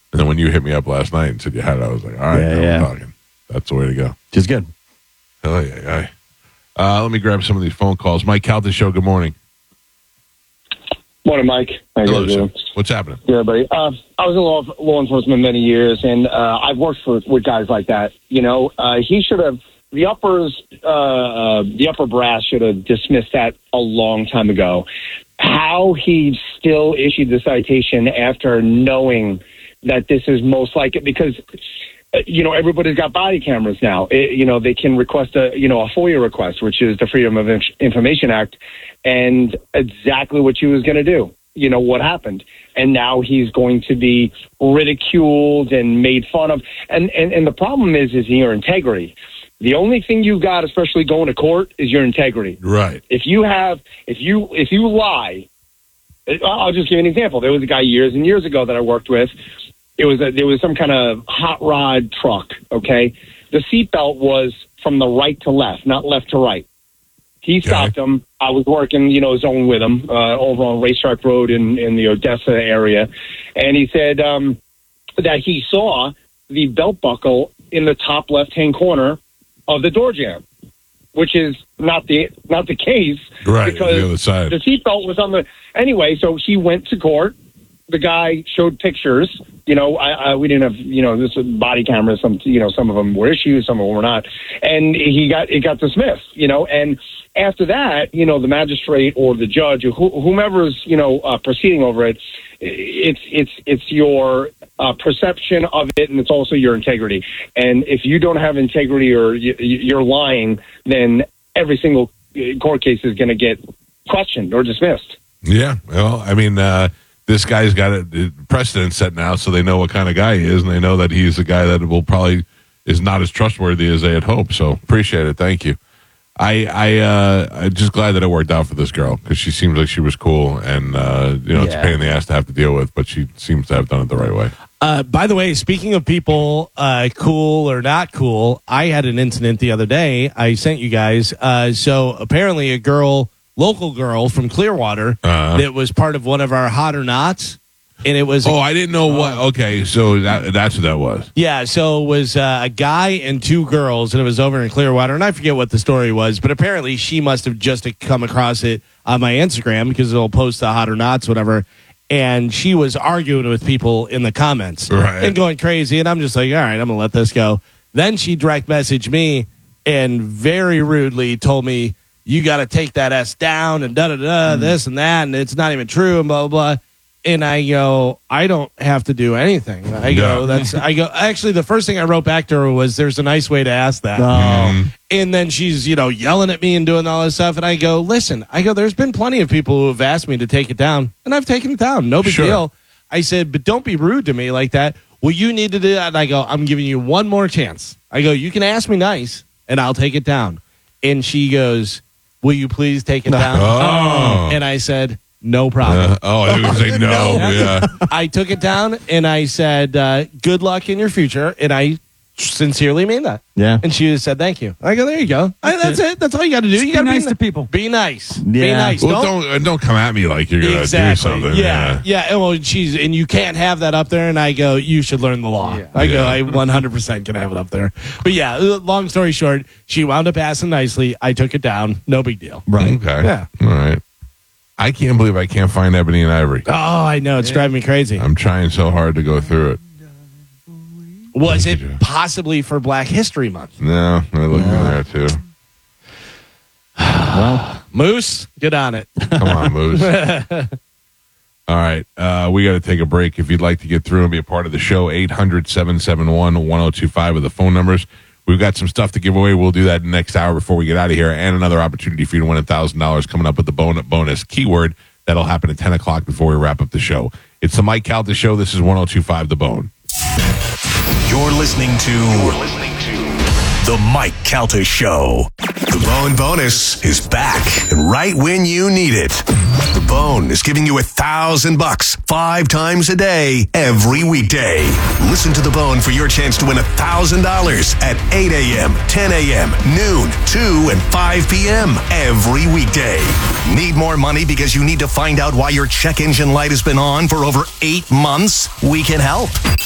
And then when you hit me up last night and said you had it, I was like, all right, now we're talking. That's the way to go. Which is good. Hell yeah. Let me grab some of these phone calls. Mike Calta Show, good morning. Morning, Mike. How you doing? What's happening? Yeah, buddy. I was in law enforcement many years, and I've worked with guys like that. He should have the upper brass should have dismissed that a long time ago. How he still issued the citation after knowing that this is most likely because. Everybody's got body cameras now. They can request a FOIA request, which is the Freedom of Information Act, and exactly what she was going to do. What happened. And now he's going to be ridiculed and made fun of. And the problem is your integrity. The only thing you got, especially going to court, is your integrity. Right. If you lie, I'll just give you an example. There was a guy years and years ago that I worked with. There was some kind of hot rod truck, okay? The seatbelt was from the right to left, not left to right. He stopped him. I was working, zone with him over on Racetrack Road in the Odessa area. And he said that he saw the belt buckle in the top left-hand corner of the door jamb, which is not the case. Right, because the other side. The seatbelt was on the... Anyway, so he went to court. The guy showed pictures. We didn't have, this body cameras. Some of them were issued, some of them were not. And it got dismissed, and after that, the magistrate or the judge or whomever's, proceeding over it, it's your perception of it. And it's also your integrity. And if you don't have integrity or you're lying, then every single court case is going to get questioned or dismissed. Yeah. Well, I mean, this guy's got a precedent set now, so they know what kind of guy he is, and they know that he's a guy that will probably is not as trustworthy as they had hoped. So appreciate it. Thank you. I'm just glad that it worked out for this girl because she seems like she was cool, and it's a pain in the ass to have to deal with, but she seems to have done it the right way. By the way, speaking of people cool or not cool, I had an incident the other day. I sent you guys. So apparently a local girl from Clearwater that was part of one of our hot or nots. And it was... I didn't know what... Okay, so that's what that was. Yeah, so it was a guy and two girls, and it was over in Clearwater, and I forget what the story was, but apparently she must have just come across it on my Instagram because it'll post the hot or nots, whatever, and she was arguing with people in the comments and going crazy, and I'm just like, all right, I'm going to let this go. Then she direct messaged me and very rudely told me, you got to take that S down and da-da-da, this and that, and it's not even true, and blah, blah, blah. And I go, I don't have to do anything. Actually, the first thing I wrote back to her was, there's a nice way to ask that. And then she's, yelling at me and doing all this stuff. And I go, listen, there's been plenty of people who have asked me to take it down, and I've taken it down. No big deal. I said, but don't be rude to me like that. Well, you need to do that. And I go, I'm giving you one more chance. I go, you can ask me nice, and I'll take it down. And she goes, will you please take it down? And I said, no problem. I was going to say no. Yeah. I took it down, and I said, good luck in your future, and I sincerely mean that. Yeah. And she said, thank you. I go, there you go. That's it. That's all you got to do. You got to be nice to people. Be nice. Yeah. Be nice. Well, don't come at me like you're going to do something. Yeah. Well, and you can't have that up there. And I go, you should learn the law. Yeah. I go, I 100% can have it up there. But yeah, long story short, she wound up asking nicely. I took it down. No big deal. Right. Okay. Yeah. All right. I can't believe I can't find Ebony and Ivory. Oh, I know. It's driving me crazy. I'm trying so hard to go through it. Was it possibly for Black History Month? No, I looked in there too. Well, Moose, get on it. Come on, Moose. All right, we got to take a break. If you'd like to get through and be a part of the show, 800-771-1025 are the phone numbers. We've got some stuff to give away. We'll do that next hour before we get out of here, and another opportunity for you to win $1,000 coming up with the bonus keyword. That'll happen at 10 o'clock before we wrap up the show. It's the Mike Calta Show. This is 102.5 The Bone. You're listening to The Mike Calta Show. The Bone Bonus is back and right when you need it. The Bone is giving you $1,000 5 times a day, every weekday. Listen to The Bone for your chance to win $1,000 at 8 a.m., 10 a.m., noon, 2, and 5 p.m. every weekday. Need more money because you need to find out why your check engine light has been on for over 8 months? We can help.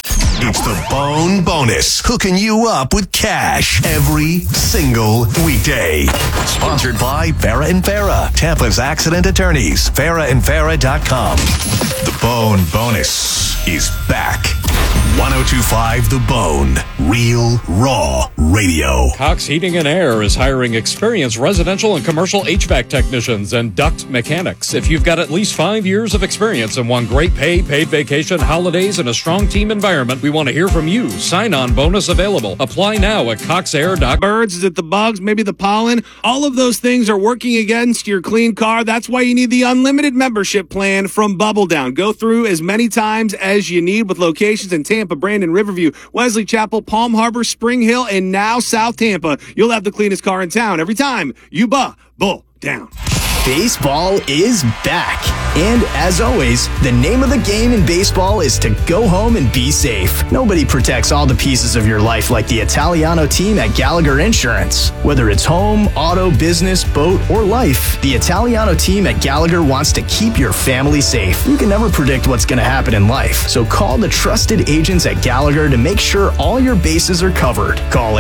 It's the Bone Bonus, hooking you up with cash every single weekday. Sponsored by Farah and Farah, Tampa's accident attorneys. FarahandFarah.com. The Bone Bonus is back. 102.5 The Bone. Real, raw radio. Cox Heating and Air is hiring experienced residential and commercial HVAC technicians and duct mechanics. If you've got at least 5 years of experience and want great pay, paid vacation, holidays, and a strong team environment, we want to hear from you. Sign-on bonus available. Apply now at coxair.com. Birds, is it the bugs, maybe the pollen? All of those things are working against your clean car. That's why you need the unlimited membership plan from Bubble Down. Go through as many times as you need with locations in Tampa, Brandon, Riverview, Wesley Chapel, Palm Harbor, Spring Hill, and now South Tampa. You'll have the cleanest car in town every time you Bubble Down. Baseball is back. And as always, the name of the game in baseball is to go home and be safe. Nobody protects all the pieces of your life like the Italiano team at Gallagher Insurance. Whether it's home, auto, business, boat, or life, the Italiano team at Gallagher wants to keep your family safe. You can never predict what's going to happen in life, so call the trusted agents at Gallagher to make sure all your bases are covered. Call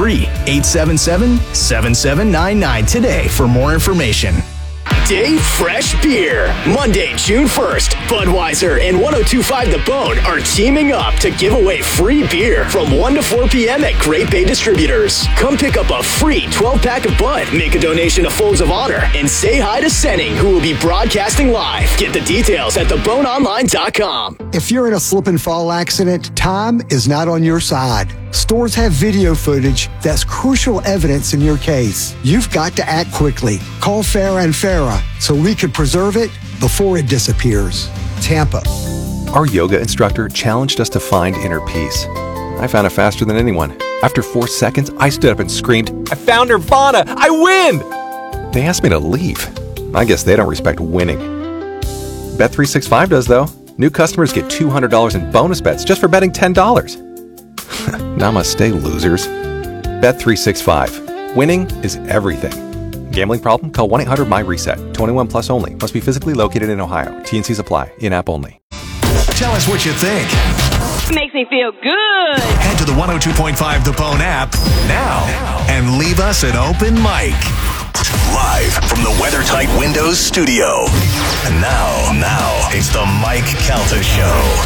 813-877-7799 today for more information. Day Fresh Beer. Monday, June 1st, Budweiser and 102.5 The Bone are teaming up to give away free beer from 1 to 4 p.m. at Great Bay Distributors. Come pick up a free 12-pack of Bud, make a donation to Folds of Honor, and say hi to Senning, who will be broadcasting live. Get the details at theboneonline.com. If you're in a slip and fall accident, time is not on your side. Stores have video footage that's crucial evidence in your case. You've got to act quickly. Call Farah and Farah so we can preserve it before it disappears. Tampa. Our yoga instructor challenged us to find inner peace. I found it faster than anyone. After 4 seconds, I stood up and screamed, "I found Nirvana! I win!" They asked me to leave. I guess they don't respect winning. Bet365 does, though. New customers get $200 in bonus bets just for betting $10. Namaste, losers. Bet365. Winning is everything. Gambling problem? Call 1-800-MY-RESET. 21 plus only. Must be physically located in Ohio. T&Cs apply. In-app only. Tell us what you think. Makes me feel good. Head to the 102.5 The Bone app now and leave us an open mic. Live from the WeatherTight Windows studio. And now, it's the Mike Calta Show.